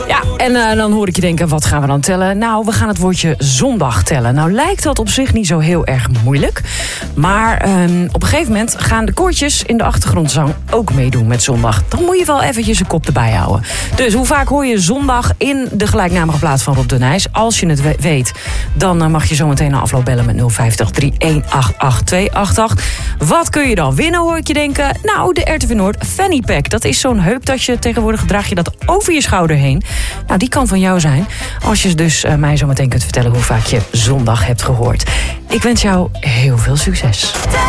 Ja, en dan hoor ik je denken, wat gaan we dan tellen? Nou, we gaan het woordje zondag tellen. Nou lijkt dat op zich niet zo heel erg moeilijk. Maar op een gegeven moment gaan de koortjes in de achtergrondzang ook meedoen met zondag. Dan moet je wel eventjes een kop erbij houden. Dus hoe vaak hoor je zondag in de gelijknamige plaat van Rob de Nijs? Als je het weet, dan mag je zo meteen na afloop bellen met 050 3188 288. Wat kun je dan winnen, hoor ik je denken? Nou, de RTV Noord Fanny Pack. Dat is zo'n heuptasje. Tegenwoordig draag je dat over je schouder heen. Nou, die kan van jou zijn. Als je dus mij zo meteen kunt vertellen hoe vaak je zondag hebt gehoord. Ik wens jou heel veel succes.